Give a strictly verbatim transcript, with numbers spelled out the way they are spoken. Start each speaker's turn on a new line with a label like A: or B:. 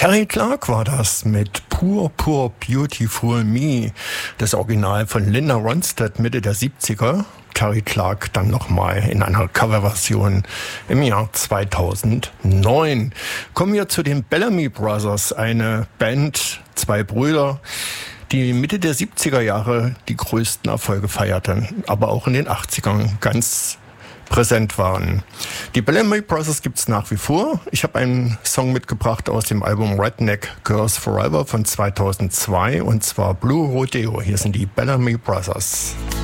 A: Terry Clark war das mit Poor, Poor, Beautiful Me. Das Original von Linda Ronstadt Mitte der siebziger. Terry Clark dann nochmal in einer Coverversion im Jahr zweitausendneun. Kommen wir zu den Bellamy Brothers, eine Band, zwei Brüder, die Mitte der siebziger Jahre die größten Erfolge feierten, aber auch in den achtzigern ganz präsent waren. Die Bellamy Brothers gibt's nach wie vor. Ich habe einen Song mitgebracht aus dem Album Redneck Girls Forever von zweitausendzwei und zwar Blue Rodeo. Hier sind die Bellamy Brothers.